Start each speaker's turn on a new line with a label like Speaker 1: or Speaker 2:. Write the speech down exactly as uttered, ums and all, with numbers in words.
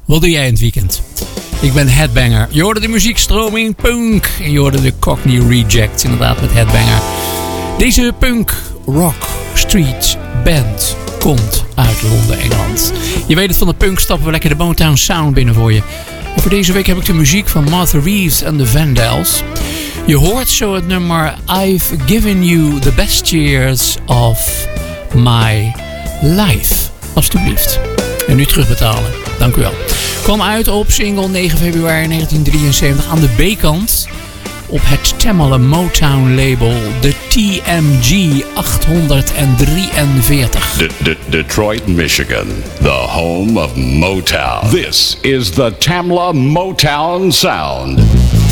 Speaker 1: Wat doe jij in het weekend? Ik ben Headbanger. Je hoorde de muziekstroming punk. En je hoorde de Cockney Rejects inderdaad met Headbanger. Deze punk rock street band komt uit Londen, Engeland. Je weet het, van de punk stappen we lekker de Motown Sound binnen voor je. En voor deze week heb ik de muziek van Martha Reeves en de Vandals. Je hoort zo het nummer I've Given You the Best Years of My Life. Alsjeblieft. En nu terugbetalen. Dank u wel. Kwam uit op single negen februari negentien drieënzeventig aan de B-kant. Op het Tamala Motown label, de T M G achthonderddrieënveertig.
Speaker 2: De- de- Detroit, Michigan, the home of Motown. This is the Tamla Motown Sound.